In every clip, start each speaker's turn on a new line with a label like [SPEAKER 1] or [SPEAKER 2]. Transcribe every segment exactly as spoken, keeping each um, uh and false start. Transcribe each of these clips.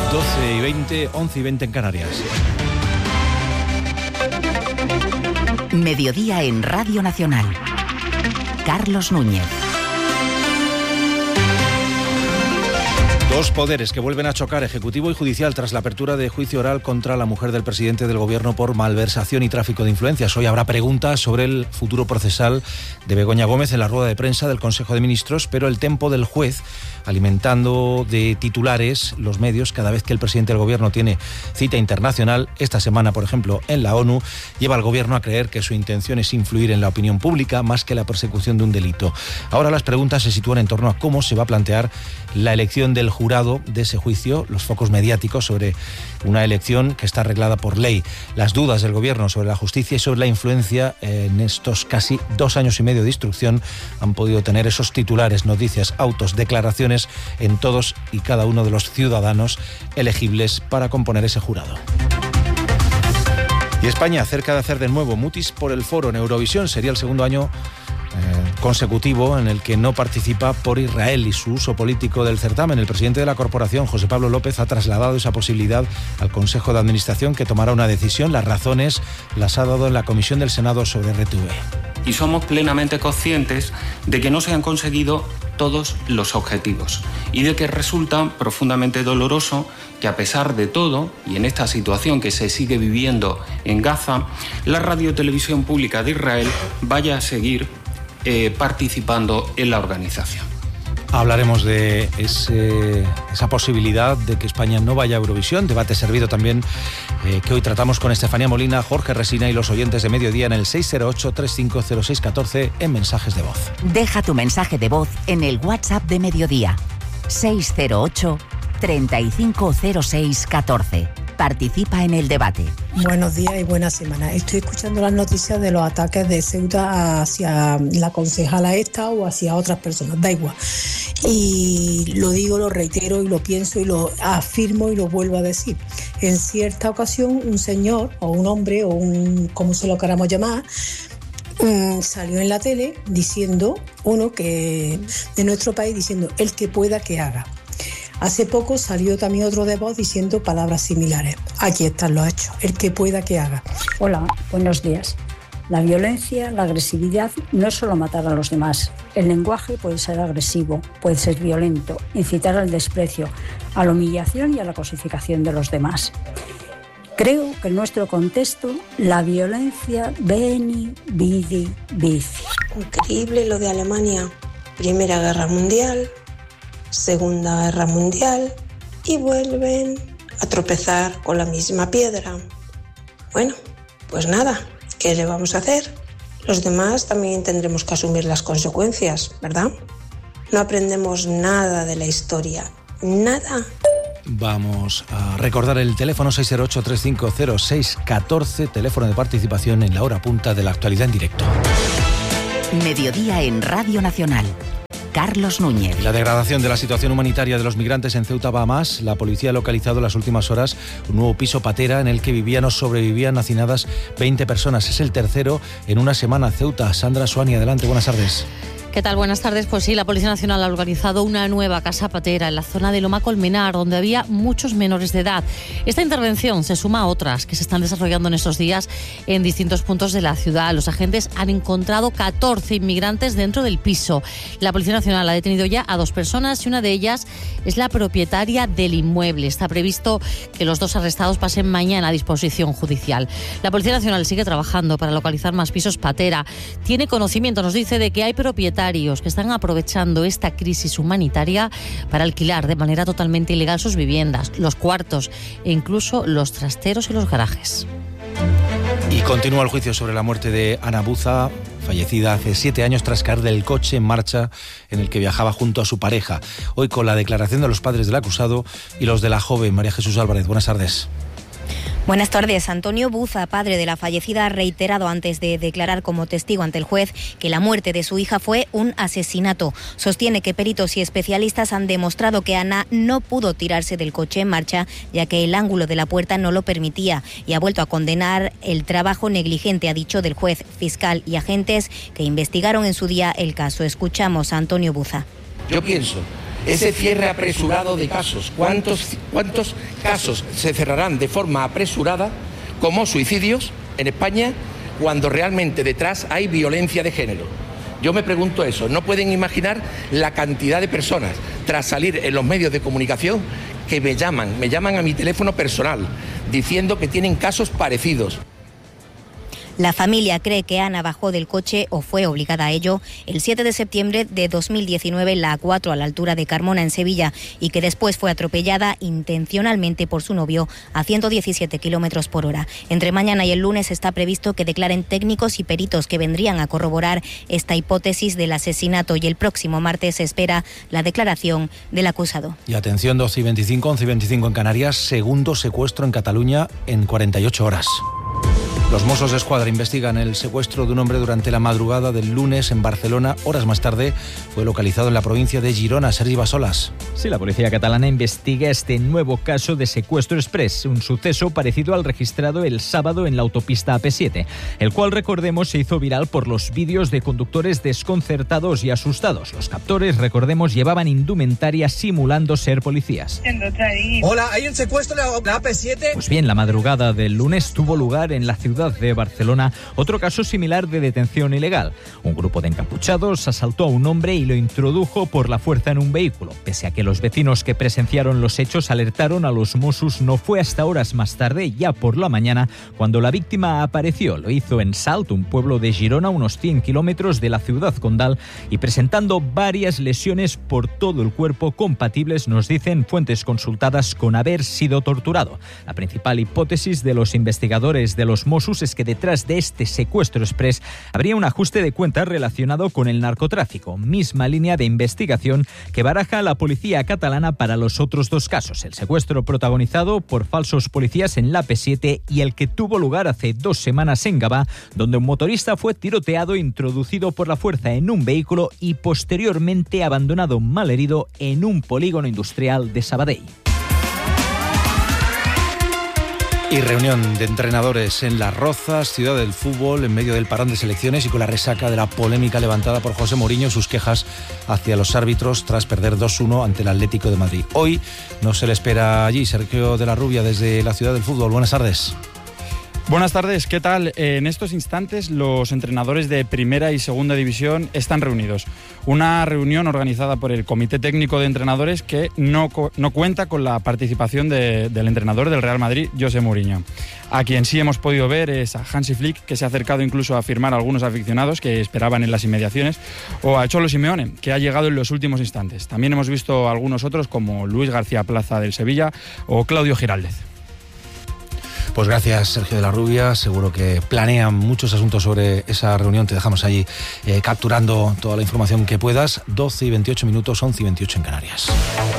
[SPEAKER 1] doce y veinte, once y veinte en Canarias.
[SPEAKER 2] Mediodía en Radio Nacional. Carlos Núñez.
[SPEAKER 1] Dos poderes que vuelven a chocar, ejecutivo y judicial, tras la apertura de juicio oral contra la mujer del presidente del gobierno por malversación y tráfico de influencias. Hoy habrá preguntas sobre el futuro procesal de Begoña Gómez en la rueda de prensa del Consejo de Ministros, pero el tempo del juez, alimentando de titulares los medios cada vez que el presidente del gobierno tiene cita internacional, esta semana, por ejemplo, en la ONU, lleva al gobierno a creer que su intención es influir en la opinión pública más que la persecución de un delito. Ahora las preguntas se sitúan en torno a cómo se va a plantear la elección del jurado de ese juicio, los focos mediáticos sobre una elección que está arreglada por ley, las dudas del gobierno sobre la justicia y sobre la influencia en estos casi dos años y medio de instrucción han podido tener esos titulares, noticias, autos, declaraciones en todos y cada uno de los ciudadanos elegibles para componer ese jurado. Y España, cerca de hacer de nuevo mutis por el foro en Eurovisión, sería el segundo año Eh, consecutivo en el que no participa por Israel y su uso político del certamen. El presidente de la corporación, José Pablo López, ha trasladado esa posibilidad al Consejo de Administración, que tomará una decisión. Las razones las ha dado en la Comisión del Senado sobre R T V.
[SPEAKER 3] Y somos plenamente conscientes de que no se han conseguido todos los objetivos y de que resulta profundamente doloroso que, a pesar de todo, y en esta situación que se sigue viviendo en Gaza, la radiotelevisión pública de Israel vaya a seguir Eh, participando en la organización.
[SPEAKER 1] Hablaremos de ese, esa posibilidad de que España no vaya a Eurovisión, debate servido también eh, que hoy tratamos con Estefanía Molina, Jorge Resina y los oyentes de Mediodía en el seis cero ocho, tres cinco cero seis uno cuatro en mensajes de voz.
[SPEAKER 2] Deja tu mensaje de voz en el WhatsApp de Mediodía, seis cero ocho, tres cinco cero seis uno cuatro. Participa en el debate.
[SPEAKER 4] Buenos días y buena semana. Estoy escuchando las noticias de los ataques de Ceuta hacia la concejala esta o hacia otras personas, da igual. Y lo digo, lo reitero y lo pienso y lo afirmo y lo vuelvo a decir. En cierta ocasión un señor o un hombre o un, como se lo queramos llamar, um, salió en la tele diciendo, uno que de nuestro país, diciendo el que pueda que haga. Hace poco salió también otro de voz diciendo palabras similares. Aquí están los hechos, el que pueda que haga.
[SPEAKER 5] Hola, buenos días. La violencia, la agresividad no es solo matar a los demás. El lenguaje puede ser agresivo, puede ser violento, incitar al desprecio, a la humillación y a la cosificación de los demás. Creo que en nuestro contexto la violencia veni, vidi, vici.
[SPEAKER 6] Increíble lo de Alemania. Primera Guerra Mundial, Segunda Guerra Mundial y vuelven a tropezar con la misma piedra. Bueno, pues nada, ¿qué le vamos a hacer? Los demás también tendremos que asumir las consecuencias, ¿verdad? No aprendemos nada de la historia, nada.
[SPEAKER 1] Vamos a recordar el teléfono seis cero ocho, tres cinco cero seis uno cuatro, teléfono de participación en la hora punta de la actualidad en directo.
[SPEAKER 2] Mediodía en Radio Nacional. Carlos Núñez.
[SPEAKER 1] La degradación de la situación humanitaria de los migrantes en Ceuta va a más. La policía ha localizado en las últimas horas un nuevo piso patera en el que vivían o sobrevivían hacinadas veinte personas. Es el tercero en una semana. Ceuta. Sandra Suani, adelante, buenas tardes.
[SPEAKER 7] ¿Qué tal? Buenas tardes. Pues sí, la Policía Nacional ha organizado una nueva casa patera en la zona de Loma Colmenar, donde había muchos menores de edad. Esta intervención se suma a otras que se están desarrollando en estos días en distintos puntos de la ciudad. Los agentes han encontrado catorce inmigrantes dentro del piso. La Policía Nacional ha detenido ya a dos personas y una de ellas es la propietaria del inmueble. Está previsto que los dos arrestados pasen mañana a disposición judicial. La Policía Nacional sigue trabajando para localizar más pisos patera. Tiene conocimiento, nos dice, de que hay propietarios que están aprovechando esta crisis humanitaria para alquilar de manera totalmente ilegal sus viviendas, los cuartos e incluso los trasteros y los garajes.
[SPEAKER 1] Y continúa el juicio sobre la muerte de Ana Buza, fallecida hace siete años tras caer del coche en marcha en el que viajaba junto a su pareja. Hoy con la declaración de los padres del acusado y los de la joven. María Jesús Álvarez, buenas tardes.
[SPEAKER 8] Buenas tardes. Antonio Buza, padre de la fallecida, ha reiterado antes de declarar como testigo ante el juez que la muerte de su hija fue un asesinato. Sostiene que peritos y especialistas han demostrado que Ana no pudo tirarse del coche en marcha, ya que el ángulo de la puerta no lo permitía, y ha vuelto a condenar el trabajo negligente, ha dicho, del juez, fiscal y agentes que investigaron en su día el caso. Escuchamos a Antonio Buza.
[SPEAKER 9] Yo pienso ese cierre apresurado de casos. ¿Cuántos, cuántos casos se cerrarán de forma apresurada como suicidios en España cuando realmente detrás hay violencia de género? Yo me pregunto eso. No pueden imaginar la cantidad de personas tras salir en los medios de comunicación que me llaman, me llaman a mi teléfono personal diciendo que tienen casos parecidos.
[SPEAKER 8] La familia cree que Ana bajó del coche o fue obligada a ello el siete de septiembre de dos mil diecinueve en la A cuatro a la altura de Carmona, en Sevilla, y que después fue atropellada intencionalmente por su novio a ciento diecisiete kilómetros por hora. Entre mañana y el lunes está previsto que declaren técnicos y peritos que vendrían a corroborar esta hipótesis del asesinato, y el próximo martes se espera la declaración del acusado.
[SPEAKER 1] Y atención, doce y veinticinco, once y veinticinco en Canarias, segundo secuestro en Cataluña en cuarenta y ocho horas. Los Mossos de Escuadra investigan el secuestro de un hombre durante la madrugada del lunes en Barcelona. Horas más tarde fue localizado en la provincia de Girona. Sergi Basolas.
[SPEAKER 10] Sí, la policía catalana investiga este nuevo caso de secuestro express, un suceso parecido al registrado el sábado en la autopista A P siete, el cual, recordemos, se hizo viral por los vídeos de conductores desconcertados y asustados. Los captores, recordemos, llevaban indumentaria simulando ser policías.
[SPEAKER 11] Hola, ¿hay un secuestro de la A P siete?
[SPEAKER 10] Pues bien, la madrugada del lunes tuvo lugar en la ciudad de Barcelona otro caso similar de detención ilegal. Un grupo de encapuchados asaltó a un hombre y lo introdujo por la fuerza en un vehículo. Pese a que los vecinos que presenciaron los hechos alertaron a los Mossos, no fue hasta horas más tarde, ya por la mañana, cuando la víctima apareció. Lo hizo en Salt, un pueblo de Girona, unos cien kilómetros de la ciudad condal, y presentando varias lesiones por todo el cuerpo compatibles, nos dicen fuentes consultadas, con haber sido torturado. La principal hipótesis de los investigadores de los Mossos es que detrás de este secuestro express habría un ajuste de cuentas relacionado con el narcotráfico, misma línea de investigación que baraja la policía catalana para los otros dos casos: el secuestro protagonizado por falsos policías en la A P siete y el que tuvo lugar hace dos semanas en Gavà, donde un motorista fue tiroteado, introducido por la fuerza en un vehículo y posteriormente abandonado malherido en un polígono industrial de Sabadell.
[SPEAKER 1] Y reunión de entrenadores en Las Rozas, ciudad del fútbol, en medio del parón de selecciones y con la resaca de la polémica levantada por José Mourinho, sus quejas hacia los árbitros tras perder dos uno ante el Atlético de Madrid. Hoy no se le espera allí. Sergio de la Rubia, desde la ciudad del fútbol. Buenas tardes.
[SPEAKER 12] Buenas tardes, ¿qué tal? En estos instantes los entrenadores de Primera y Segunda División están reunidos. Una reunión organizada por el Comité Técnico de Entrenadores que no, no cuenta con la participación de, del entrenador del Real Madrid, José Mourinho. A quien sí hemos podido ver es a Hansi Flick, que se ha acercado incluso a firmar a algunos aficionados que esperaban en las inmediaciones, o a Cholo Simeone, que ha llegado en los últimos instantes. También hemos visto a algunos otros como Luis García Plaza del Sevilla o Claudio Giraldez.
[SPEAKER 1] Pues gracias, Sergio de la Rubia. Seguro que planean muchos asuntos sobre esa reunión. Te dejamos allí eh, capturando toda la información que puedas. doce y veintiocho minutos, once y veintiocho en Canarias.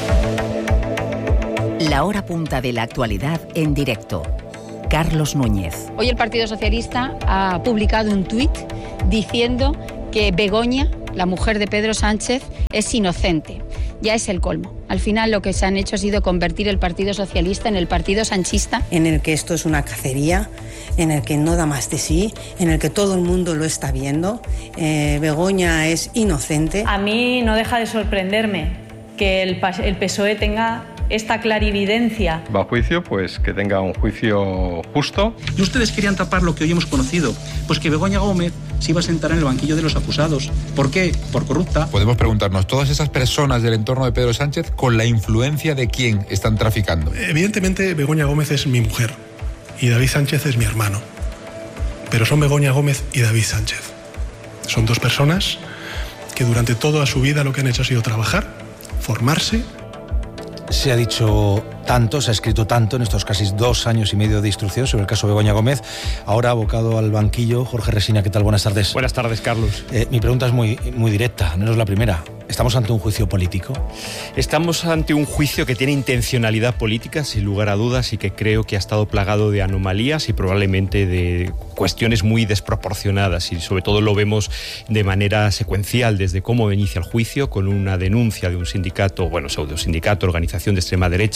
[SPEAKER 2] La hora punta de la actualidad en directo. Carlos Núñez.
[SPEAKER 13] Hoy el Partido Socialista ha publicado un tuit diciendo que Begoña, la mujer de Pedro Sánchez, es inocente. Ya es el colmo. Al final lo que se han hecho ha sido convertir el Partido Socialista en el Partido Sanchista.
[SPEAKER 14] En el que esto es una cacería, en el que no da más de sí, en el que todo el mundo lo está viendo. Eh, Begoña es inocente.
[SPEAKER 15] A mí no deja de sorprenderme que el, el P S O E tenga esta clarividencia.
[SPEAKER 16] Va a juicio, pues que tenga un juicio justo.
[SPEAKER 17] Y ustedes querían tapar lo que hoy hemos conocido, pues que Begoña Gómez se iba a sentar en el banquillo de los acusados. ¿Por qué? Por corrupta.
[SPEAKER 18] Podemos preguntarnos, todas esas personas del entorno de Pedro Sánchez, ¿con la influencia de quién están traficando?
[SPEAKER 19] Evidentemente Begoña Gómez es mi mujer y David Sánchez es mi hermano. Pero son Begoña Gómez y David Sánchez. Son dos personas que durante toda su vida lo que han hecho ha sido trabajar, formarse.
[SPEAKER 1] Se ha dicho tanto, se ha escrito tanto en estos casi dos años y medio de instrucción sobre el caso Begoña Gómez. Ahora abocado al banquillo, Jorge Resina, ¿qué tal? Buenas tardes.
[SPEAKER 20] Buenas tardes, Carlos.
[SPEAKER 1] Eh, mi pregunta es muy, muy directa, no es la primera. ¿Estamos ante un juicio político?
[SPEAKER 20] Estamos ante un juicio que tiene intencionalidad política, sin lugar a dudas, y que creo que ha estado plagado de anomalías y probablemente de cuestiones muy desproporcionadas, y sobre todo lo vemos de manera secuencial desde cómo inicia el juicio, con una denuncia de un sindicato, bueno, pseudo sindicato, organización de extrema derecha,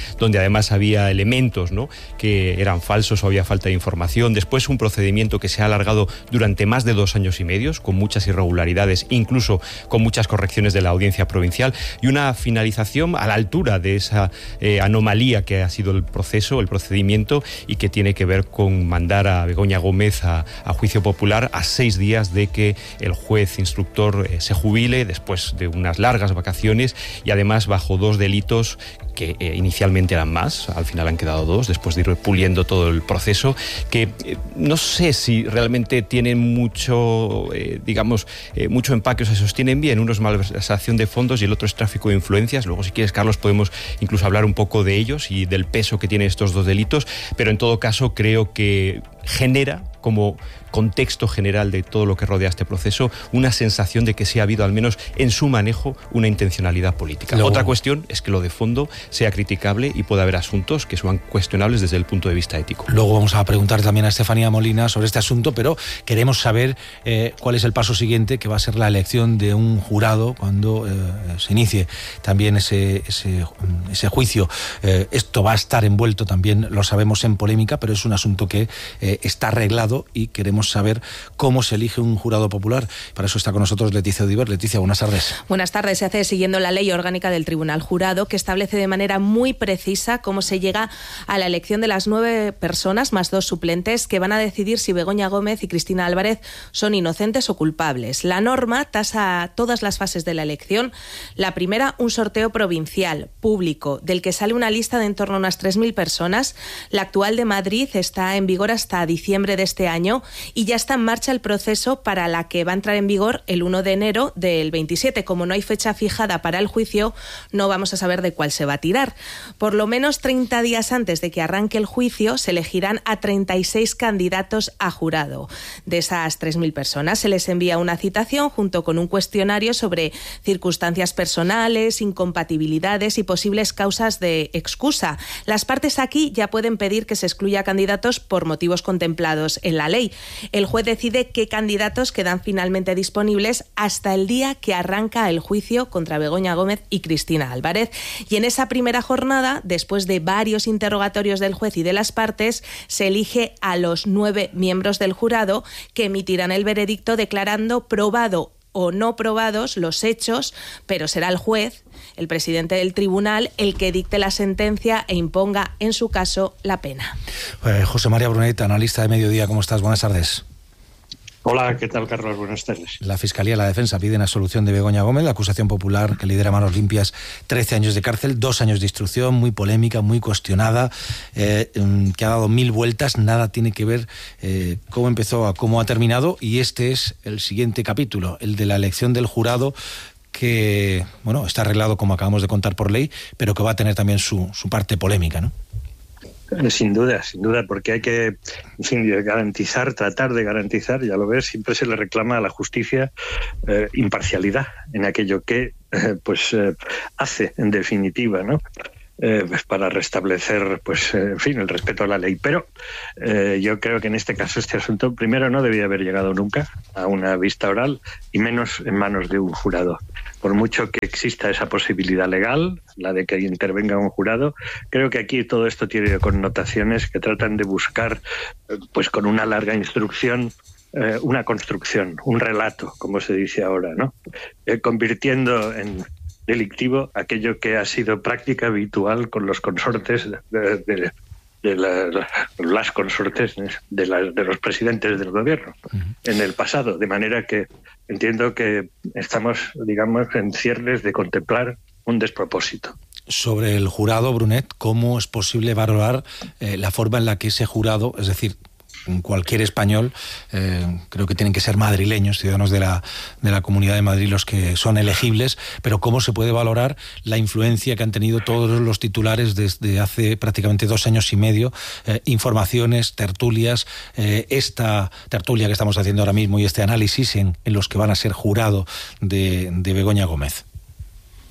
[SPEAKER 20] donde además había elementos, ¿no?, que eran falsos o había falta de información. Después un procedimiento que se ha alargado durante más de dos años y medio, con muchas irregularidades, incluso con muchas correcciones de la Audiencia Provincial, y una finalización a la altura de esa eh, anomalía que ha sido el proceso, el procedimiento, y que tiene que ver con mandar a Begoña Gómez a, a juicio popular a seis días de que el juez instructor eh, se jubile después de unas largas vacaciones, y además bajo dos delitos que eh, inicialmente eran más, al final han quedado dos, después de ir puliendo todo el proceso, que eh, no sé si realmente tienen mucho, eh, digamos, eh, mucho empaque, o se sostienen bien. Uno es malversación de fondos y el otro es tráfico de influencias. Luego, si quieres, Carlos, podemos incluso hablar un poco de ellos y del peso que tienen estos dos delitos, pero en todo caso creo que genera, como contexto general de todo lo que rodea este proceso, una sensación de que sí ha habido, al menos en su manejo, una intencionalidad política. Luego, otra cuestión es que lo de fondo sea criticable y puede haber asuntos que sean cuestionables desde el punto de vista ético.
[SPEAKER 1] Luego vamos a preguntar también a Estefanía Molina sobre este asunto, pero queremos saber eh, cuál es el paso siguiente, que va a ser la elección de un jurado cuando eh, se inicie también ese, ese, ese juicio. Eh, esto va a estar envuelto también, lo sabemos, en polémica, pero es un asunto que eh, está arreglado y queremos saber cómo se elige un jurado popular. Para eso está con nosotros Leticia Odiver. Leticia, buenas tardes.
[SPEAKER 21] Buenas tardes. Se hace siguiendo la ley orgánica del Tribunal Jurado, que establece de manera muy precisa cómo se llega a la elección de las nueve personas más dos suplentes que van a decidir si Begoña Gómez y Cristina Álvarez son inocentes o culpables. La norma tasa todas las fases de la elección. La primera, un sorteo provincial, público, del que sale una lista de en torno a unas tres mil personas. La actual de Madrid está en vigor hasta diciembre de este año y ya está en marcha el proceso para la que va a entrar en vigor el uno de enero del veintisiete. Como no hay fecha fijada para el juicio, no vamos a saber de cuál se va a tirar. Por lo menos treinta días antes de que arranque el juicio se elegirán a treinta y seis candidatos a jurado. De esas tres mil personas se les envía una citación junto con un cuestionario sobre circunstancias personales, incompatibilidades y posibles causas de excusa. Las partes aquí ya pueden pedir que se excluya candidatos por motivos contemplados en la ley. El juez decide qué candidatos quedan finalmente disponibles hasta el día que arranca el juicio contra Begoña Gómez y Cristina Álvarez. Y en esa primera jornada, después de varios interrogatorios del juez y de las partes, se elige a los nueve miembros del jurado que emitirán el veredicto declarando probado o no probados los hechos, pero será el juez, el presidente del tribunal, el que dicte la sentencia e imponga, en su caso, la pena.
[SPEAKER 1] Eh, José María Brunet, analista de Mediodía, ¿cómo estás? Buenas tardes.
[SPEAKER 22] Hola, ¿qué tal, Carlos? Buenas tardes.
[SPEAKER 1] La Fiscalía y la Defensa piden absolución de Begoña Gómez, la acusación popular que lidera Manos Limpias, trece años de cárcel, dos años de instrucción, muy polémica, muy cuestionada, eh, que ha dado mil vueltas, nada tiene que ver eh, cómo empezó a cómo ha terminado, y este es el siguiente capítulo, el de la elección del jurado, que, bueno, está arreglado, como acabamos de contar, por ley, pero que va a tener también su, su parte polémica, ¿no?
[SPEAKER 22] Sin duda, sin duda, porque hay que, en fin, garantizar, tratar de garantizar, ya lo ves, siempre se le reclama a la justicia eh, imparcialidad en aquello que eh, pues eh, hace, en definitiva, ¿no? Eh, pues para restablecer, pues, eh, en fin, el respeto a la ley. Pero eh, yo creo que en este caso este asunto, primero, no debía haber llegado nunca a una vista oral, y menos en manos de un jurado. Por mucho que exista esa posibilidad legal, la de que intervenga un jurado, creo que aquí todo esto tiene connotaciones que tratan de buscar, eh, pues con una larga instrucción, eh, una construcción, un relato, como se dice ahora, ¿no? Eh, convirtiendo en delictivo aquello que ha sido práctica habitual con los consortes de, de, de la, las consortes de, la, de los presidentes del gobierno uh-huh. en el pasado, de manera que entiendo que estamos, digamos, en cierres de contemplar un despropósito.
[SPEAKER 1] Sobre el jurado, Brunet, ¿cómo es posible valorar eh, la forma en la que ese jurado, es decir, cualquier español, eh, creo que tienen que ser madrileños, ciudadanos de la, de la Comunidad de Madrid los que son elegibles, pero cómo se puede valorar la influencia que han tenido todos los titulares desde hace prácticamente dos años y medio, eh, informaciones, tertulias, eh, esta tertulia que estamos haciendo ahora mismo y este análisis en, en los que van a ser jurado de, de Begoña Gómez?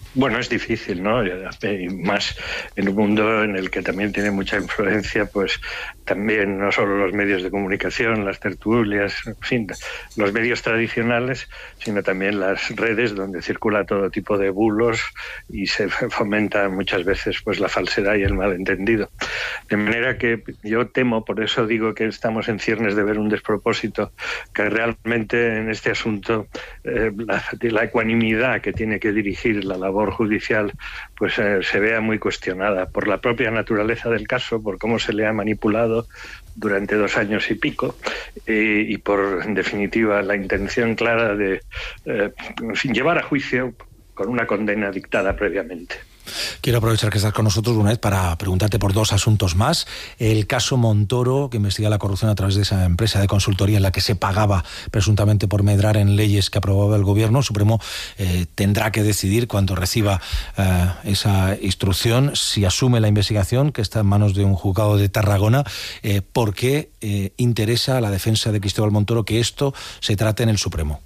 [SPEAKER 22] Bueno, es difícil, ¿no? Y más en un mundo en el que también tiene mucha influencia, pues también no solo los medios de comunicación, las tertulias, en fin, los medios tradicionales, sino también las redes donde circula todo tipo de bulos y se fomenta muchas veces pues la falsedad y el malentendido. De manera que yo temo, por eso digo que estamos en ciernes de ver un despropósito, que realmente en este asunto eh, la, la ecuanimidad que tiene que dirigir la labor judicial pues eh, se vea muy cuestionada por la propia naturaleza del caso, por cómo se le ha manipulado durante dos años y pico eh, y por, en definitiva, la intención clara de eh, en fin, llevar a juicio con una condena dictada previamente.
[SPEAKER 1] Quiero aprovechar que estás con nosotros una vez para preguntarte por dos asuntos más. El caso Montoro, que investiga la corrupción a través de esa empresa de consultoría en la que se pagaba presuntamente por medrar en leyes que aprobaba el gobierno. El Supremo eh, tendrá que decidir cuando reciba eh, esa instrucción si asume la investigación, que está en manos de un juzgado de Tarragona, eh, por qué eh, interesa a la defensa de Cristóbal Montoro que esto se trate en el Supremo.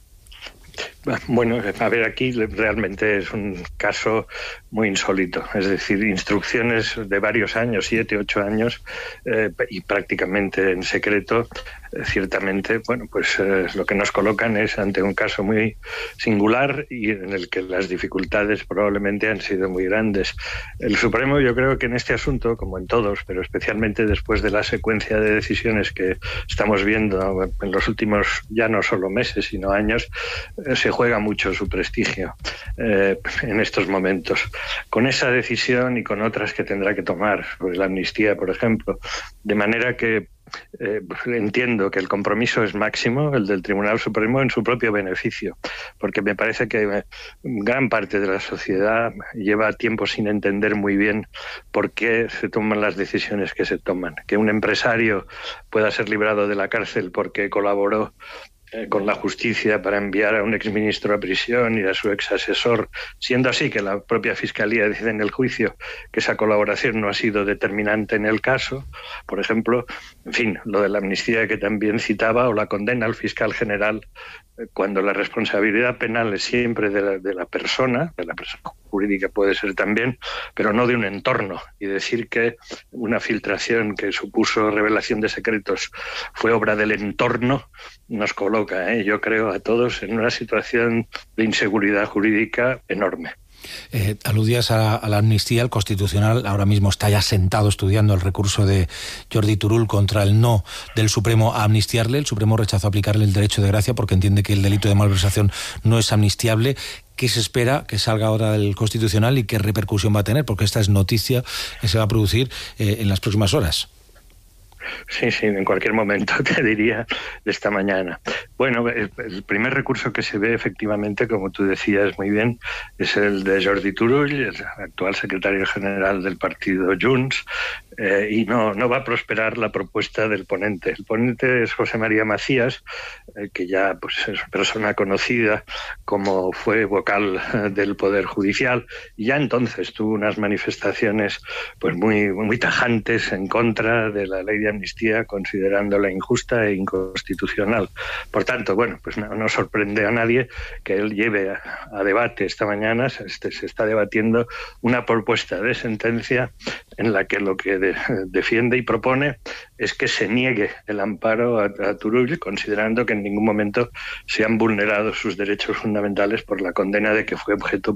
[SPEAKER 22] Bueno, a ver, aquí realmente es un caso muy insólito, es decir, instrucciones de varios años, siete, ocho años, eh, y prácticamente en secreto, eh, ciertamente, bueno, pues eh, lo que nos colocan es ante un caso muy singular y en el que las dificultades probablemente han sido muy grandes. El Supremo, yo creo que en este asunto, como en todos, pero especialmente después de la secuencia de decisiones que estamos viendo en los últimos, ya no solo meses, sino años, eh, se juega mucho su prestigio eh, en estos momentos. Con esa decisión y con otras que tendrá que tomar, sobre la amnistía, por ejemplo, de manera que Eh, entiendo que el compromiso es máximo, el del Tribunal Supremo, en su propio beneficio, porque me parece que gran parte de la sociedad lleva tiempo sin entender muy bien por qué se toman las decisiones que se toman. Que un empresario pueda ser librado de la cárcel porque colaboró Eh, con la justicia para enviar a un exministro a prisión y a su exasesor, siendo así que la propia Fiscalía dice en el juicio que esa colaboración no ha sido determinante en el caso, por ejemplo, en fin, lo de la amnistía que también citaba, o la condena al fiscal general, eh, cuando la responsabilidad penal es siempre de la, de la persona, de la persona jurídica puede ser también, pero no de un entorno, y decir que una filtración que supuso revelación de secretos fue obra del entorno, nos coloca, ¿eh? yo creo, a todos en una situación de inseguridad jurídica enorme.
[SPEAKER 1] Eh, aludías a, a la amnistía. El Constitucional ahora mismo está ya sentado estudiando el recurso de Jordi Turull contra el no del Supremo a amnistiarle. El Supremo rechazó aplicarle el derecho de gracia porque entiende que el delito de malversación no es amnistiable. ¿Qué se espera que salga ahora del Constitucional y qué repercusión va a tener? Porque esta es noticia que se va a producir eh, en las próximas horas.
[SPEAKER 22] Sí, sí, en cualquier momento, te diría, de esta mañana. Bueno, el, el primer recurso que se ve efectivamente, como tú decías muy bien, es el de Jordi Turull, el actual secretario general del partido Junts, eh, y no, no va a prosperar la propuesta del ponente. El ponente es José María Macías, eh, que ya pues, es persona conocida como fue vocal del Poder Judicial, y ya entonces tuvo unas manifestaciones pues muy, muy tajantes en contra de la ley de amnistía, considerándola injusta e inconstitucional. Por tanto, bueno, pues no, no sorprende a nadie que él lleve a, a debate esta mañana, se, se está debatiendo una propuesta de sentencia en la que lo que de, defiende y propone es que se niegue el amparo a, a Turull, considerando que en ningún momento se han vulnerado sus derechos fundamentales por la condena de que fue objeto